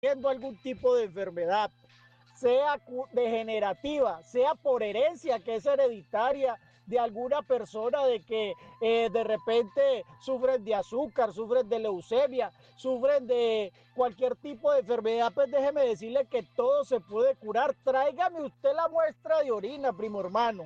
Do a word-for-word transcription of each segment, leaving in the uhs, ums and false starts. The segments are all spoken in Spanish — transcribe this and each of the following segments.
padeciendo algún tipo de enfermedad, sea degenerativa, sea por herencia que es hereditaria de alguna persona, de que eh, de repente sufren de azúcar, sufren de leucemia, sufren de cualquier tipo de enfermedad, pues déjeme decirle que todo se puede curar. Tráigame usted la muestra de orina, primo hermano.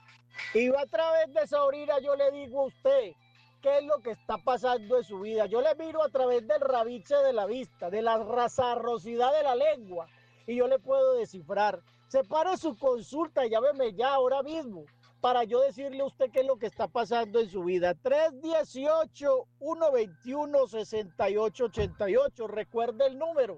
Y a través de esa orina yo le digo a usted qué es lo que está pasando en su vida. Yo le miro a través del rabiche de la vista, de la razarrosidad de la lengua, y yo le puedo descifrar. Separe su consulta y llámeme ya ahora mismo para yo decirle a usted qué es lo que está pasando en su vida. tres dieciocho, uno veintiuno, sesenta y ocho ochenta y ocho. Recuerde el número.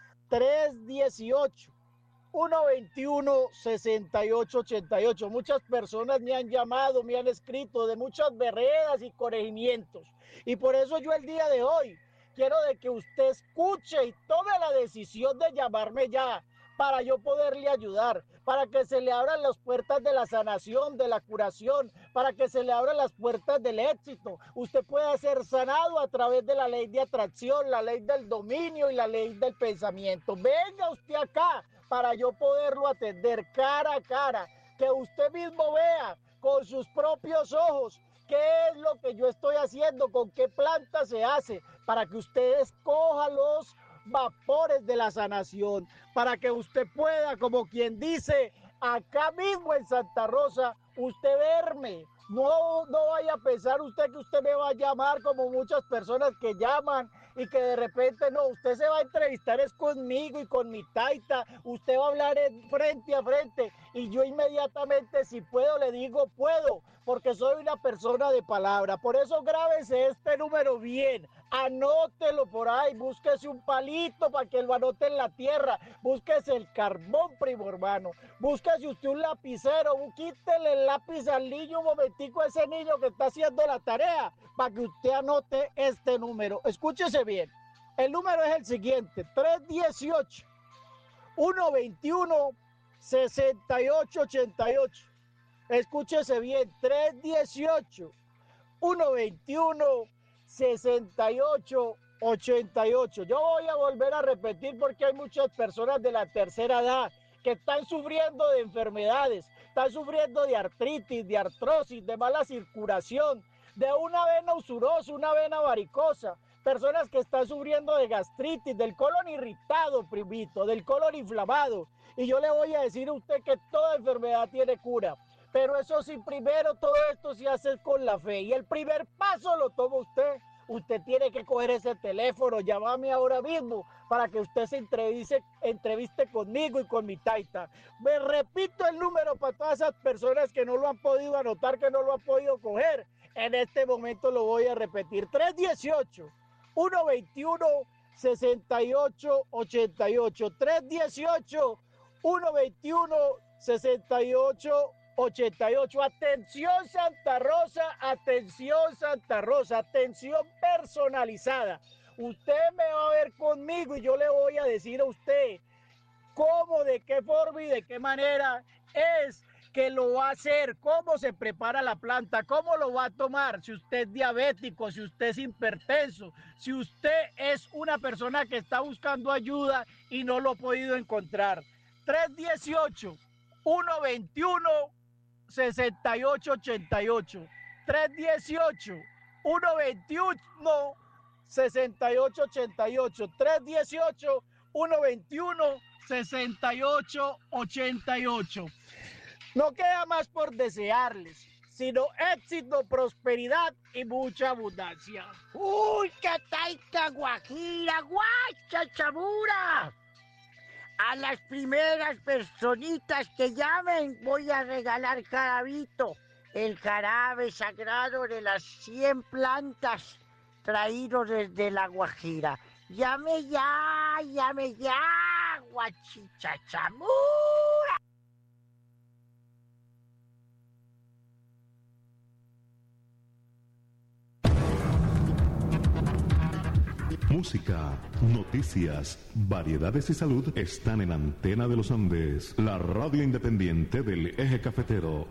tres dieciocho, uno veintiuno, sesenta y ocho ochenta y ocho. Muchas personas me han llamado, me han escrito de muchas veredas y corregimientos. Y por eso yo el día de hoy quiero de que usted escuche y tome la decisión de llamarme ya para yo poderle ayudar, para que se le abran las puertas de la sanación, de la curación, para que se le abran las puertas del éxito. Usted puede ser sanado a través de la ley de atracción, la ley del dominio y la ley del pensamiento. Venga usted acá para yo poderlo atender cara a cara, que usted mismo vea con sus propios ojos qué es lo que yo estoy haciendo, con qué planta se hace, para que usted escoja los vapores de la sanación, para que usted pueda, como quien dice, acá mismo en Santa Rosa, usted verme. No, no vaya a pensar usted que usted me va a llamar como muchas personas que llaman y que de repente no, usted se va a entrevistar es conmigo y con mi taita, usted va a hablar frente a frente y yo inmediatamente si puedo le digo puedo, porque soy una persona de palabra. Por eso grábese este número bien, anótelo por ahí, búsquese un palito para que lo anote en la tierra, búsquese el carbón, primo hermano, búsquese usted un lapicero, quítele el lápiz al niño un momentico a ese niño que está haciendo la tarea, para que usted anote este número. Escúchese bien, el número es el siguiente: tres dieciocho, uno veintiuno, sesenta y ocho ochenta y ocho. Escúchese bien, tres dieciocho, uno veintiuno, sesenta y ocho ochenta y ocho. Yo voy a volver a repetir porque hay muchas personas de la tercera edad que están sufriendo de enfermedades, están sufriendo de artritis, de artrosis, de mala circulación, de una vena usurosa, una vena varicosa, personas que están sufriendo de gastritis, del colon irritado, primito, del colon inflamado. Y yo le voy a decir a usted que toda enfermedad tiene cura. Pero eso sí, primero todo esto se hace con la fe. Y el primer paso lo toma usted. Usted tiene que coger ese teléfono, llámame ahora mismo para que usted se entreviste, entreviste conmigo y con mi taita. Me repito el número para todas esas personas que no lo han podido anotar, que no lo han podido coger. En este momento lo voy a repetir: tres dieciocho, uno veintiuno, sesenta y ocho ochenta y ocho. tres dieciocho, uno veintiuno, sesenta y ocho ochenta y ocho. Atención Santa Rosa, atención Santa Rosa, atención personalizada. Usted me va a ver conmigo y yo le voy a decir a usted cómo, de qué forma y de qué manera es que lo va a hacer, cómo se prepara la planta, cómo lo va a tomar, si usted es diabético, si usted es hipertenso, si usted es una persona que está buscando ayuda y no lo ha podido encontrar. tres dieciocho, uno veintiuno, sesenta y ocho ochenta y ocho. tres dieciocho, uno veintiuno, sesenta y ocho ochenta y ocho. tres dieciocho, uno veintiuno, sesenta y ocho ochenta y ocho. No queda más por desearles, sino éxito, prosperidad y mucha abundancia. ¡Uy, qué taita guajira, guacha chabura! A las primeras personitas que llamen voy a regalar jarabito, el jarabe sagrado de las cien plantas traído desde La Guajira. Llame ya, llame ya, guachicha chamura. Música, noticias, variedades y salud están en Antena de los Andes, la radio independiente del eje cafetero.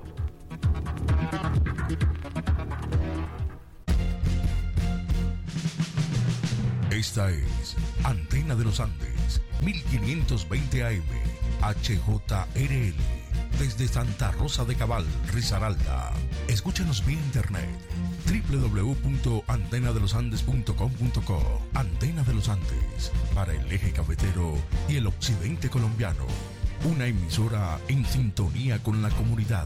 Esta es Antena de los Andes, mil quinientos veinte A M, H J R L, desde Santa Rosa de Cabal, Risaralda. Escúchanos vía internet, doble u doble u doble u punto antena de los andes punto com punto co. Antena de los Andes, para el eje cafetero y el occidente colombiano. Una emisora en sintonía con la comunidad.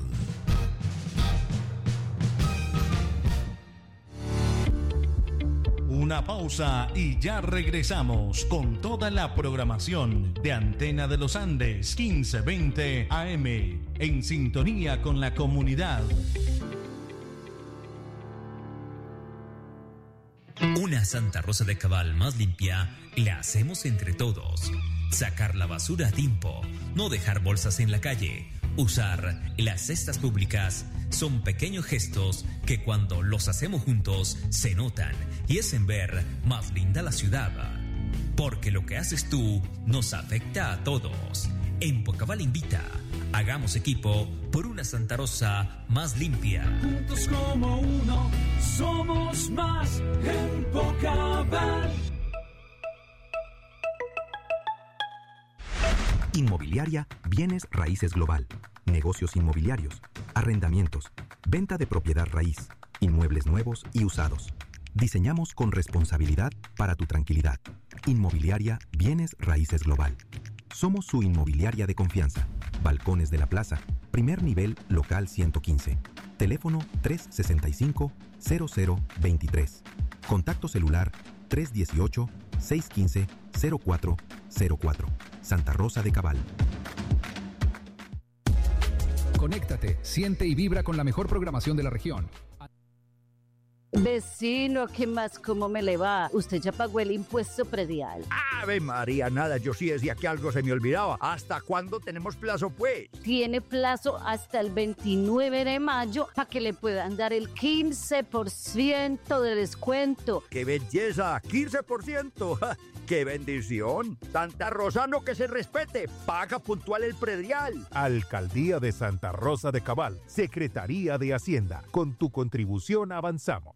Una pausa y ya regresamos con toda la programación de Antena de los Andes quince veinte A M, en sintonía con la comunidad. Una Santa Rosa de Cabal más limpia la hacemos entre todos. Sacar la basura a tiempo, no dejar bolsas en la calle, usar las cestas públicas son pequeños gestos que cuando los hacemos juntos se notan y hacen ver más linda la ciudad. Porque lo que haces tú nos afecta a todos. Empocabal invita. Hagamos equipo por una Santa Rosa más limpia. Juntos como uno, somos más Empocabal. Inmobiliaria Bienes Raíces Global. Negocios inmobiliarios, arrendamientos, venta de propiedad raíz, inmuebles nuevos y usados. Diseñamos con responsabilidad para tu tranquilidad. Inmobiliaria Bienes Raíces Global. Somos su inmobiliaria de confianza. Balcones de la Plaza, primer nivel, local ciento quince. Teléfono tres sesenta y cinco, cero cero veintitrés. Contacto celular tres dieciocho, seiscientos quince, cero cuatro cero cuatro. Santa Rosa de Cabal. Conéctate, siente y vibra con la mejor programación de la región. Vecino, ¿qué más? ¿Cómo me le va? ¿Usted ya pagó el impuesto predial? Ave María, nada, yo sí decía que algo se me olvidaba. ¿Hasta cuándo tenemos plazo, pues? Tiene plazo hasta el veintinueve de mayo para que le puedan dar el quince por ciento de descuento. ¡Qué belleza! ¡quince por ciento! ¡Qué bendición! Santa Rosa, no que se respete. Paga puntual el predial. Alcaldía de Santa Rosa de Cabal. Secretaría de Hacienda. Con tu contribución avanzamos.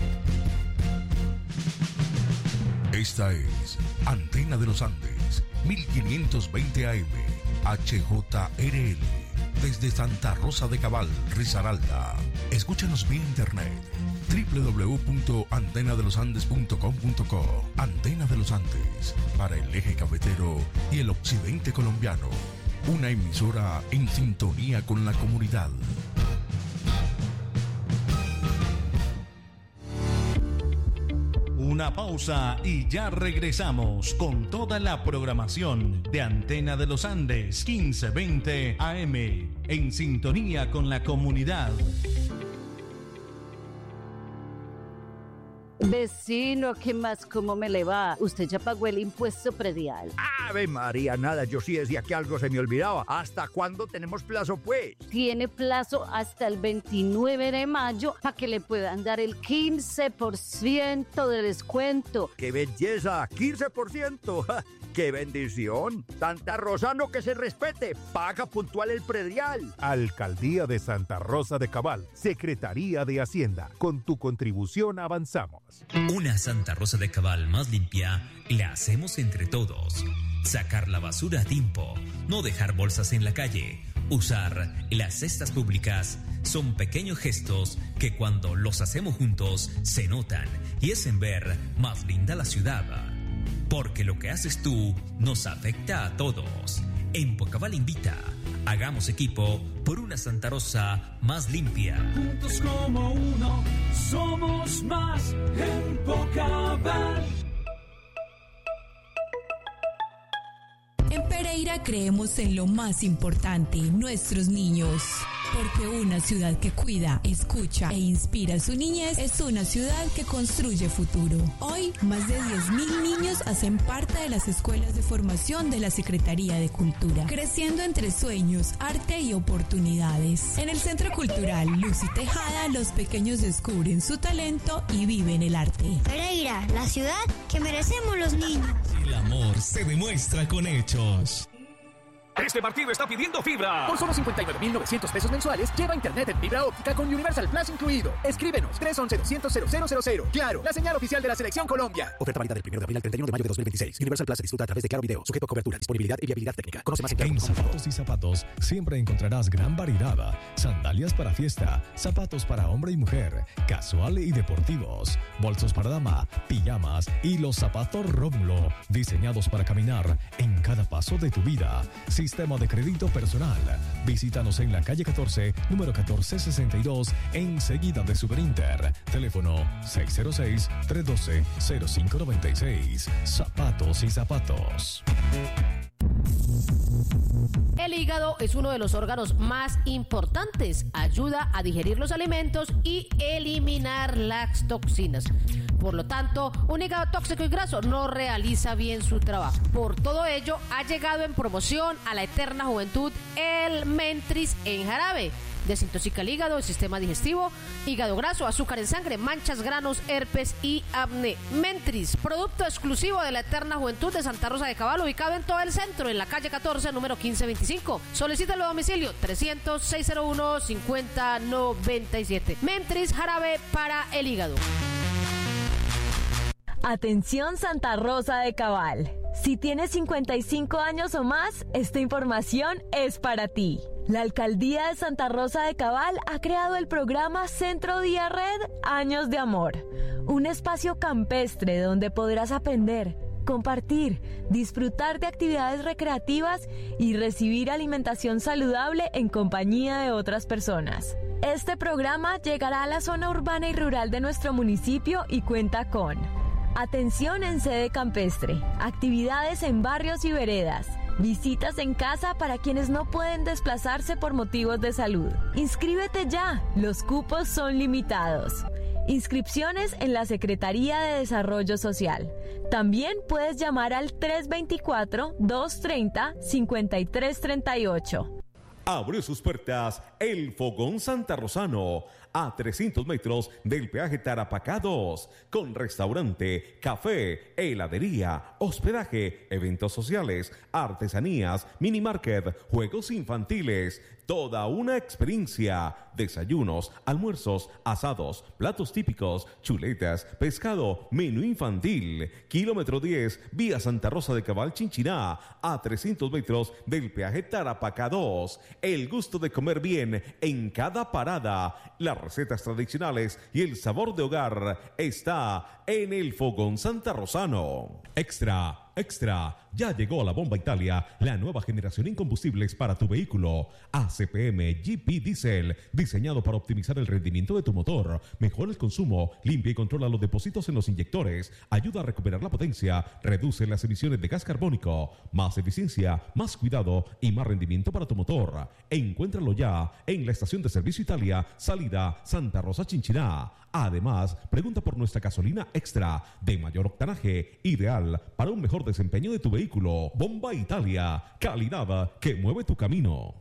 Esta es Antena de los Andes, mil quinientos veinte A M, H J R L, desde Santa Rosa de Cabal, Risaralda. Escúchanos vía internet, doble u doble u doble u punto antena de los andes punto com punto co. Antena de los Andes, para el eje cafetero y el occidente colombiano. Una emisora en sintonía con la comunidad. Una pausa y ya regresamos con toda la programación de Antena de los Andes quince veinte A M, en sintonía con la comunidad. Vecino, ¿qué más? ¿Cómo me le va? ¿Usted ya pagó el impuesto predial? Ave María, nada, yo sí decía que algo se me olvidaba. ¿Hasta cuándo tenemos plazo, pues? Tiene plazo hasta el veintinueve de mayo para que le puedan dar el quince por ciento de descuento. ¡Qué belleza! ¡quince por ciento! ¡Qué bendición! Santa Rosa, no que se respete. Paga puntual el predial. Alcaldía de Santa Rosa de Cabal. Secretaría de Hacienda. Con tu contribución avanzamos. Una Santa Rosa de Cabal más limpia la hacemos entre todos. Sacar la basura a tiempo, no dejar bolsas en la calle, usar las cestas públicas son pequeños gestos que cuando los hacemos juntos se notan y hacen ver más linda la ciudad. Porque lo que haces tú nos afecta a todos. Empocabal invita. Hagamos equipo por una Santa Rosa más limpia. Juntos como uno, somos más Empocabal. En Pereira creemos en lo más importante, nuestros niños. Porque una ciudad que cuida, escucha e inspira su niñez es una ciudad que construye futuro. Hoy, más de diez mil niños hacen parte de las escuelas de formación de la Secretaría de Cultura, creciendo entre sueños, arte y oportunidades. En el Centro Cultural Luz y Tejada, los pequeños descubren su talento y viven el arte. Pereira, la ciudad que merecemos los niños. El amor se demuestra con hechos. Este partido está pidiendo fibra. Por solo cincuenta y nueve mil novecientos pesos mensuales, lleva internet en fibra óptica con Universal Plus incluido. Escríbenos tres once doscientos cero cero cero cero. Claro, la señal oficial de la Selección Colombia. Oferta válida del primero de abril al treinta y uno de mayo de dos mil veintiséis. Universal Plus se disfruta a través de Claro Video. Sujeto a cobertura, disponibilidad y viabilidad técnica. Conoce más en Claro. En zapatos y zapatos siempre encontrarás gran variedad. Sandalias para fiesta, zapatos para hombre y mujer, casual y deportivos, bolsos para dama, pijamas y los zapatos Rómulo, diseñados para caminar en cada paso de tu vida. Sistema de crédito personal. Visítanos en la calle catorce, número catorce sesenta y dos, enseguida de Superinter. Teléfono seis cero seis, tres uno dos, cero cinco nueve seis. Zapatos y zapatos. El hígado es uno de los órganos más importantes. Ayuda a digerir los alimentos y eliminar las toxinas. Por lo tanto, un hígado tóxico y graso no realiza bien su trabajo. Por todo ello, ha llegado en promoción a la eterna juventud el Mentris en jarabe. Desintoxica el hígado, el sistema digestivo, hígado graso, azúcar en sangre, manchas, granos, herpes y acné. Mentris, producto exclusivo de la eterna juventud de Santa Rosa de Cabal, ubicado en todo el centro, en la calle catorce, número quince veinticinco. Solicítalo a domicilio trescientos, seiscientos uno, cincuenta noventa y siete. Mentris, jarabe para el hígado. Atención Santa Rosa de Cabal. Si tienes cincuenta y cinco años o más, esta información es para ti. La Alcaldía de Santa Rosa de Cabal ha creado el programa Centro Día Red Años de Amor, un espacio campestre donde podrás aprender, compartir, disfrutar de actividades recreativas y recibir alimentación saludable en compañía de otras personas. Este programa llegará a la zona urbana y rural de nuestro municipio y cuenta con atención en sede campestre, actividades en barrios y veredas, visitas en casa para quienes no pueden desplazarse por motivos de salud. Inscríbete ya, los cupos son limitados. Inscripciones en la Secretaría de Desarrollo Social. También puedes llamar al tres dos cuatro, dos tres cero, cinco tres tres ocho. Abrió sus puertas el Fogón Santarrosano, a trescientos metros del peaje Tarapacá dos, con restaurante, café, heladería, hospedaje, eventos sociales, artesanías, mini market, juegos infantiles, toda una experiencia, desayunos, almuerzos, asados, platos típicos, chuletas, pescado, menú infantil, kilómetro diez, vía Santa Rosa de Cabal Chinchiná, a trescientos metros del peaje Tarapacá dos, el gusto de comer bien en cada parada, las recetas tradicionales y el sabor de hogar está en el Fogón Santarrosano. Extra. Extra, ya llegó a la Bomba Italia, la nueva generación en combustibles para tu vehículo. A C P M G P Diesel, diseñado para optimizar el rendimiento de tu motor, mejora el consumo, limpia y controla los depósitos en los inyectores, ayuda a recuperar la potencia, reduce las emisiones de gas carbónico, más eficiencia, más cuidado y más rendimiento para tu motor. Encuéntralo ya en la estación de servicio Italia, salida Santa Rosa Chinchiná. Además, pregunta por nuestra gasolina extra de mayor octanaje, ideal para un mejor desempeño de tu vehículo. Bomba Italia, calidad que mueve tu camino.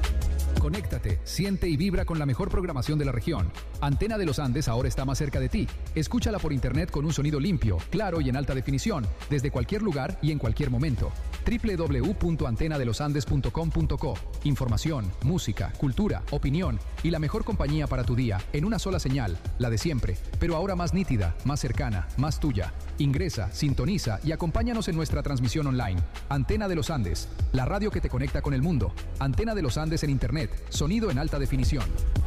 Conéctate, siente y vibra con la mejor programación de la región. Antena de los Andes ahora está más cerca de ti. Escúchala por internet con un sonido limpio, claro y en alta definición, desde cualquier lugar y en cualquier momento. doble u doble u doble u punto antena de los andes punto com punto co. Información, música, cultura, opinión y la mejor compañía para tu día en una sola señal, la de siempre, pero ahora más nítida, más cercana, más tuya. Ingresa, sintoniza y acompáñanos en nuestra transmisión online. Antena de los Andes, la radio que te conecta con el mundo. Antena de los Andes en internet, sonido en alta definición.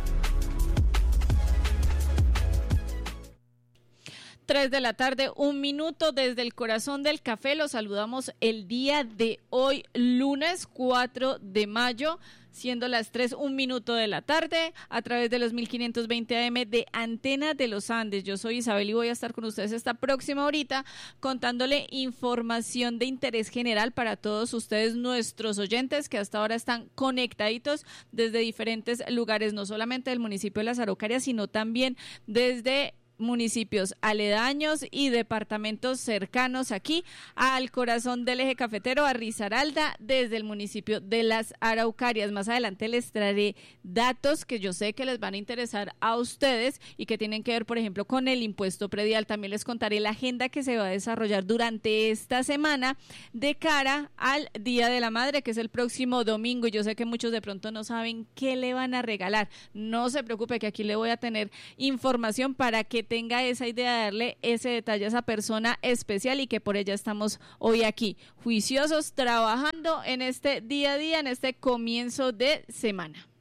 Tres de la tarde, un minuto desde el corazón del café. Los saludamos el día de hoy, lunes cuatro de mayo, siendo las tres, un minuto de la tarde, a través de los mil quinientos veinte A M de Antena de los Andes. Yo soy Isabel y voy a estar con ustedes esta próxima horita contándole información de interés general para todos ustedes, nuestros oyentes, que hasta ahora están conectaditos desde diferentes lugares, no solamente del municipio de Las Araucarias, sino también desde municipios aledaños y departamentos cercanos aquí al corazón del eje cafetero, a Risaralda, desde el municipio de Las Araucarias. Más adelante les traeré datos que yo sé que les van a interesar a ustedes y que tienen que ver, por ejemplo, con el impuesto predial. También les contaré la agenda que se va a desarrollar durante esta semana de cara al Día de la Madre, que es el próximo domingo. Yo sé que muchos de pronto no saben qué le van a regalar. No se preocupe, que aquí le voy a tener información para que tenga esa idea de darle ese detalle a esa persona especial y que por ella estamos hoy aquí, juiciosos, trabajando en este día a día, en este comienzo de semana.